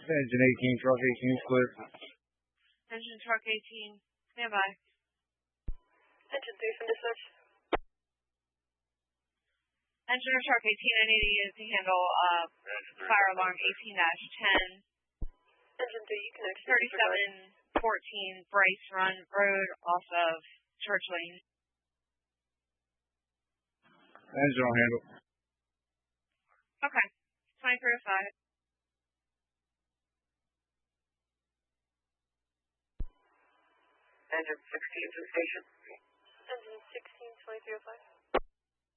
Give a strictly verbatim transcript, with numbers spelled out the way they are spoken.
Engine eighteen, truck eighteen is clear. Engine truck eighteen, stand by. Engine three from dispatch. Engine truck eighteen, I need you to handle uh, fire alarm eighteen dash ten. Engine three, you connect. thirty-seven fourteen Bryce Run Road off of Church Lane. Engine on handle. Okay, twenty-three oh five. Engine sixteen to the station. Engine sixteen, twenty-three oh five.